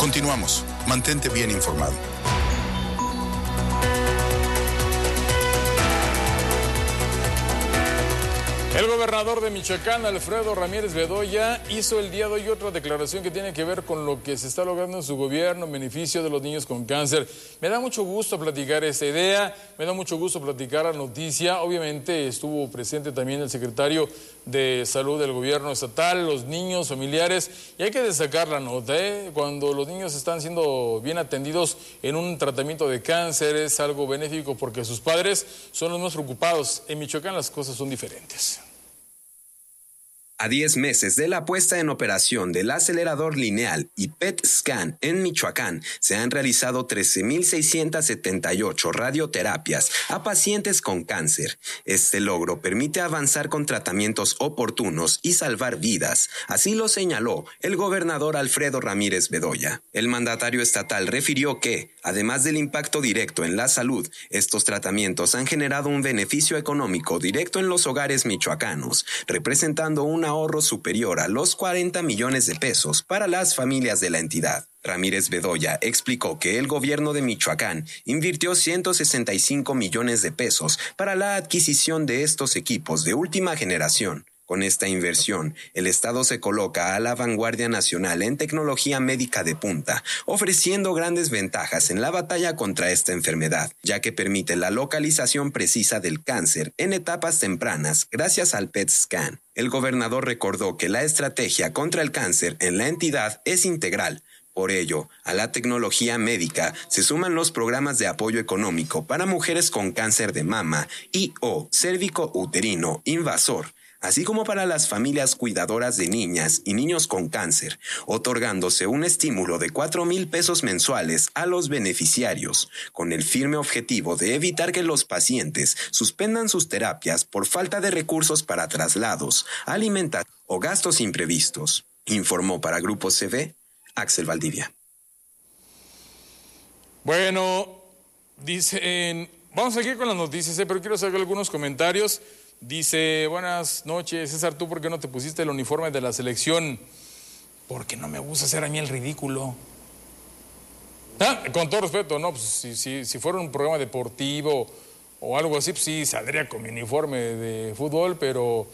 Continuamos. Mantente bien informado. El gobernador de Michoacán, Alfredo Ramírez Bedoya, hizo el día de hoy otra declaración que tiene que ver con lo que se está logrando en su gobierno en beneficio de los niños con cáncer. Me da mucho gusto platicar esta idea, me da mucho gusto platicar la noticia. Obviamente estuvo presente también el secretario de Salud del gobierno estatal, los niños, familiares, y hay que destacar la nota, cuando los niños están siendo bien atendidos en un tratamiento de cáncer es algo benéfico porque sus padres son los más preocupados. En Michoacán las cosas son diferentes. A 10 meses de la puesta en operación del acelerador lineal y PET scan en Michoacán, se han realizado 13,678 radioterapias a pacientes con cáncer. Este logro permite avanzar con tratamientos oportunos y salvar vidas. Así lo señaló el gobernador Alfredo Ramírez Bedoya. El mandatario estatal refirió que, además del impacto directo en la salud, estos tratamientos han generado un beneficio económico directo en los hogares michoacanos, representando un ahorro superior a los 40 millones de pesos para las familias de la entidad. Ramírez Bedoya explicó que el gobierno de Michoacán invirtió 165 millones de pesos para la adquisición de estos equipos de última generación. Con esta inversión, el Estado se coloca a la vanguardia nacional en tecnología médica de punta, ofreciendo grandes ventajas en la batalla contra esta enfermedad, ya que permite la localización precisa del cáncer en etapas tempranas gracias al PET scan. El gobernador recordó que la estrategia contra el cáncer en la entidad es integral. Por ello, a la tecnología médica se suman los programas de apoyo económico para mujeres con cáncer de mama y o cérvico-uterino invasor, así como para las familias cuidadoras de niñas y niños con cáncer, otorgándose un estímulo de 4,000 pesos mensuales a los beneficiarios, con el firme objetivo de evitar que los pacientes suspendan sus terapias por falta de recursos para traslados, alimentación o gastos imprevistos. Informó para Grupo CV, Axel Valdivia. Bueno, dicen, vamos a seguir con las noticias, pero quiero hacer algunos comentarios. Dice, buenas noches, César, ¿tú por qué no te pusiste el uniforme de la selección? Porque no me gusta hacer a mí el ridículo. Con todo respeto, no, pues si fuera un programa deportivo o algo así, pues sí, saldría con mi uniforme de fútbol, pero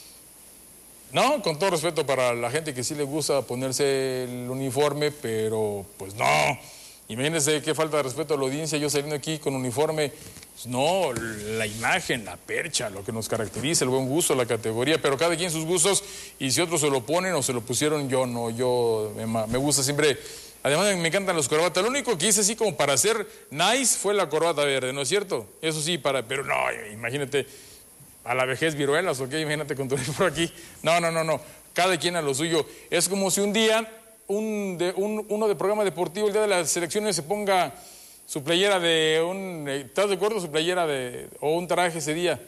no, con todo respeto para la gente que sí le gusta ponerse el uniforme, pero pues no. Imagínense qué falta de respeto a la audiencia, yo saliendo aquí con uniforme. Pues no, la imagen, la percha, lo que nos caracteriza, el buen gusto, la categoría, pero cada quien sus gustos, y si otros se lo ponen o se lo pusieron, yo no, yo me gusta siempre. Además me encantan los corbatas. Lo único que hice así como para hacer nice fue la corbata verde, ¿no es cierto? Eso sí, pero no, imagínate, a la vejez viruelas, ¿ok? Imagínate con todo por aquí. No, cada quien a lo suyo. Es como si un día uno de programa deportivo, el día de las selecciones, se ponga su playera ¿estás de acuerdo? Su playera o un traje ese día.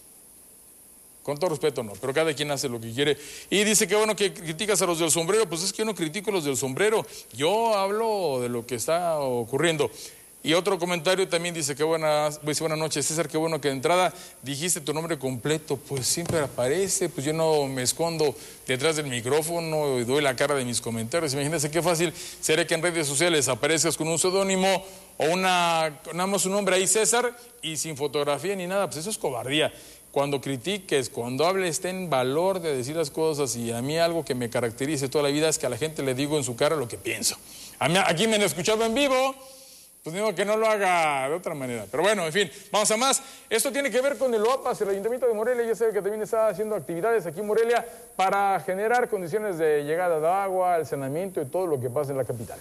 Con todo respeto, no, pero cada quien hace lo que quiere. Y dice que bueno que criticas a los del sombrero, pues es que yo no critico a los del sombrero, yo hablo de lo que está ocurriendo. Y otro comentario también dice que buenas noches, César, qué bueno que de entrada dijiste tu nombre completo, pues siempre aparece, pues yo no me escondo detrás del micrófono y doy la cara de mis comentarios. Imagínense qué fácil sería que en redes sociales aparezcas con un seudónimo o nada más un nombre ahí, César, y sin fotografía ni nada, pues eso es cobardía. Cuando critiques, cuando hables, ten valor de decir las cosas, y a mí algo que me caracteriza toda la vida es que a la gente le digo en su cara lo que pienso. Aquí me han escuchado en vivo, pues digo que no lo haga de otra manera. Pero bueno, en fin, vamos a más. Esto tiene que ver con el OAPAS, el Ayuntamiento de Morelia. Yo sé que también está haciendo actividades aquí en Morelia para generar condiciones de llegada de agua, el saneamiento y todo lo que pasa en la capital.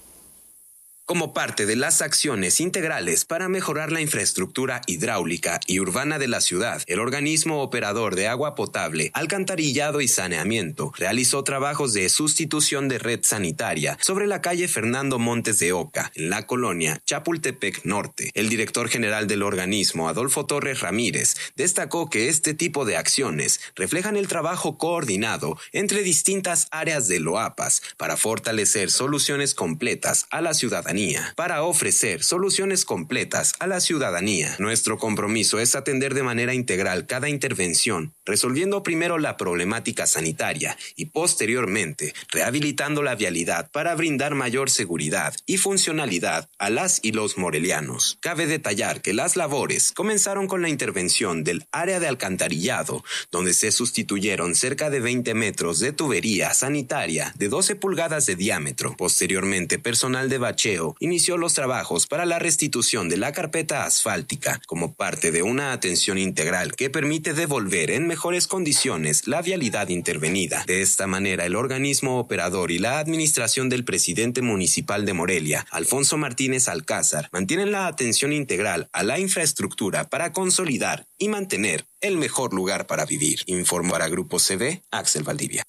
Como parte de las acciones integrales para mejorar la infraestructura hidráulica y urbana de la ciudad, el organismo operador de agua potable, alcantarillado y saneamiento realizó trabajos de sustitución de red sanitaria sobre la calle Fernando Montes de Oca, en la colonia Chapultepec Norte. El director general del organismo, Adolfo Torres Ramírez, destacó que este tipo de acciones reflejan el trabajo coordinado entre distintas áreas del OAPAS para fortalecer soluciones completas a la ciudadanía ciudadanía para ofrecer soluciones completas a la ciudadanía. Nuestro compromiso es atender de manera integral cada intervención, resolviendo primero la problemática sanitaria y posteriormente rehabilitando la vialidad para brindar mayor seguridad y funcionalidad a las y los morelianos. Cabe detallar que las labores comenzaron con la intervención del área de alcantarillado, donde se sustituyeron cerca de 20 metros de tubería sanitaria de 12 pulgadas de diámetro. Posteriormente, personal de bacheo inició los trabajos para la restitución de la carpeta asfáltica como parte de una atención integral que permite devolver en mejores condiciones la vialidad intervenida. De esta manera, el organismo operador y la administración del presidente municipal de Morelia, Alfonso Martínez Alcázar, mantienen la atención integral a la infraestructura para consolidar y mantener el mejor lugar para vivir. Informó para Grupo CV, Axel Valdivia.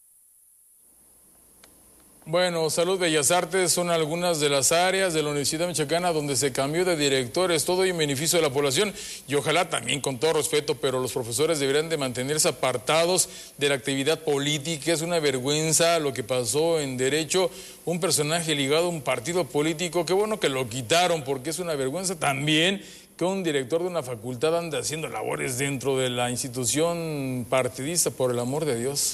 Bueno, Salud Bellas Artes son algunas de las áreas de la Universidad Michoacana donde se cambió de directores, todo en beneficio de la población y ojalá también con todo respeto, pero los profesores deberían de mantenerse apartados de la actividad política. Es una vergüenza lo que pasó en Derecho, un personaje ligado a un partido político, qué bueno que lo quitaron porque es una vergüenza también que un director de una facultad ande haciendo labores dentro de la institución partidista, por el amor de Dios.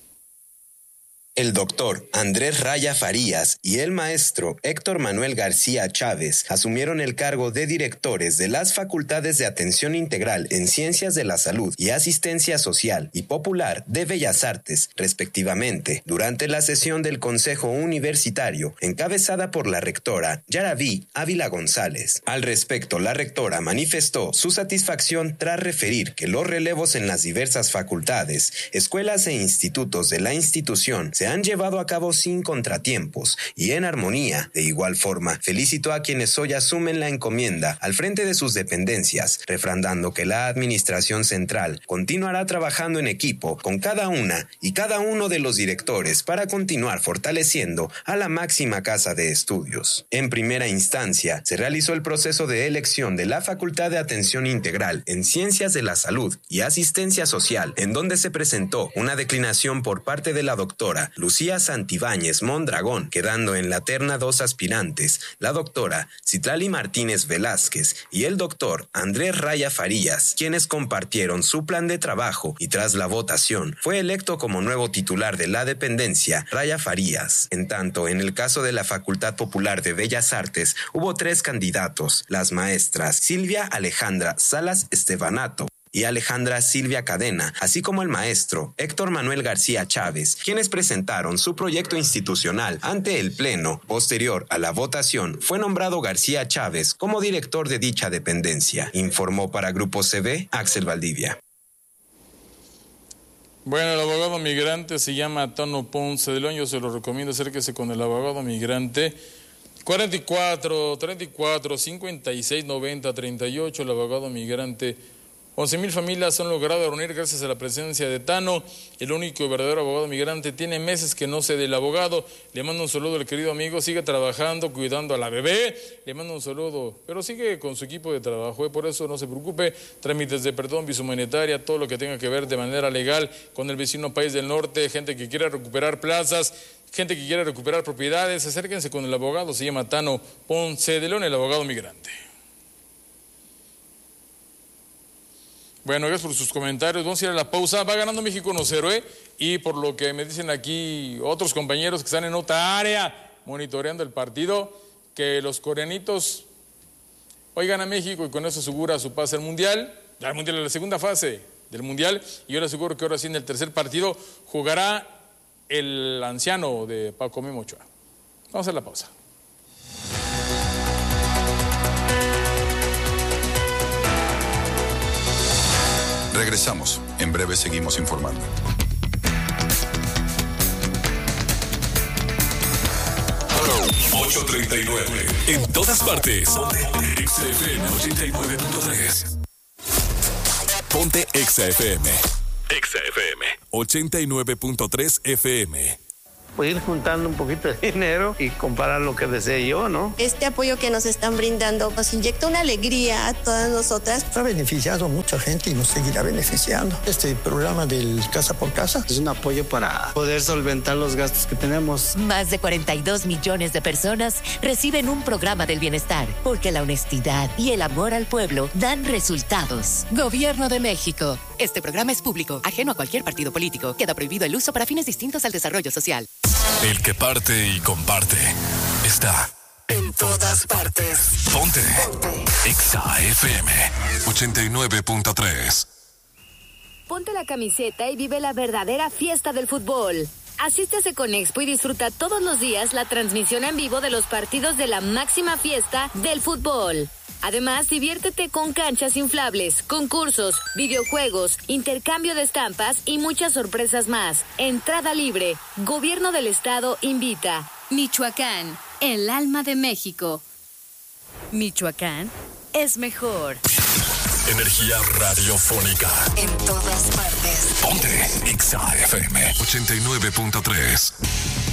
El doctor Andrés Raya Farías y el maestro Héctor Manuel García Chávez asumieron el cargo de directores de las facultades de Atención Integral en Ciencias de la Salud y Asistencia Social y Popular de Bellas Artes, respectivamente, durante la sesión del Consejo Universitario, encabezada por la rectora Yaraví Ávila González. Al respecto, la rectora manifestó su satisfacción tras referir que los relevos en las diversas facultades, escuelas e institutos de la institución se han llevado a cabo sin contratiempos y en armonía. De igual forma, felicitó a quienes hoy asumen la encomienda al frente de sus dependencias, refrendando que la administración central continuará trabajando en equipo con cada una y cada uno de los directores para continuar fortaleciendo a la máxima casa de estudios. En primera instancia, se realizó el proceso de elección de la Facultad de Atención Integral en Ciencias de la Salud y Asistencia Social, en donde se presentó una declinación por parte de la doctora Lucía Santibáñez Mondragón, quedando en la terna 2 aspirantes, la doctora Citlali Martínez Velázquez y el doctor Andrés Raya Farías, quienes compartieron su plan de trabajo y tras la votación fue electo como nuevo titular de la dependencia Raya Farías. En tanto, en el caso de la Facultad Popular de Bellas Artes hubo 3 candidatos, las maestras Silvia Alejandra Salas Estebanato y Alejandra Silvia Cadena, así como el maestro Héctor Manuel García Chávez, quienes presentaron su proyecto institucional ante el Pleno. Posterior a la votación, fue nombrado García Chávez como director de dicha dependencia. Informó para Grupo CV, Axel Valdivia. Bueno, el abogado migrante se llama Tano Ponce de León, yo se lo recomiendo, acérquese con el abogado migrante. 44, 34, 56, 90, 38, el abogado migrante. 11,000 familias han logrado reunir gracias a la presencia de Tano, el único y verdadero abogado migrante. Tiene meses que no sé del abogado. Le mando un saludo al querido amigo. Sigue trabajando, cuidando a la bebé. Le mando un saludo, pero sigue con su equipo de trabajo. Por eso no se preocupe. Trámites de perdón, visa humanitaria, todo lo que tenga que ver de manera legal con el vecino país del norte. Gente que quiera recuperar plazas, gente que quiera recuperar propiedades. Acérquense con el abogado. Se llama Tano Ponce de León, el abogado migrante. Bueno, gracias por sus comentarios. Vamos a ir a la pausa. Va ganando México 1-0, y por lo que me dicen aquí otros compañeros que están en otra área monitoreando el partido, que los coreanitos hoy gana México y con eso asegura su pase al Mundial. Al Mundial, en la segunda fase del Mundial. Y yo le aseguro que ahora sí en el tercer partido jugará el anciano de Paco Memo Ochoa. Vamos a la pausa. Regresamos. En breve seguimos informando. En todas partes. Exa FM 89.3. Ponte Exa FM. Exa FM 89.3 FM. pues ir juntando un poquito de dinero y comprar lo que desee yo, ¿no? Este apoyo que nos están brindando nos inyecta una alegría a todas nosotras. Ha beneficiado a mucha gente y nos seguirá beneficiando. Este programa del Casa por Casa es un apoyo para poder solventar los gastos que tenemos. Más de 42 millones de personas reciben un programa del bienestar, porque la honestidad y el amor al pueblo dan resultados. Gobierno de México. Este programa es público, ajeno a cualquier partido político. Queda prohibido el uso para fines distintos al desarrollo social. El que parte y comparte está en todas partes. Ponte. Exa FM 89.3. Ponte la camiseta y vive la verdadera fiesta del fútbol. Asiste a Seconexpo y disfruta todos los días la transmisión en vivo de los partidos de la máxima fiesta del fútbol. Además, diviértete con canchas inflables, concursos, videojuegos, intercambio de estampas y muchas sorpresas más. Entrada libre. Gobierno del Estado invita. Michoacán, el alma de México. Michoacán es mejor. Energía radiofónica. En todas partes. Ponte Exa FM 89.3.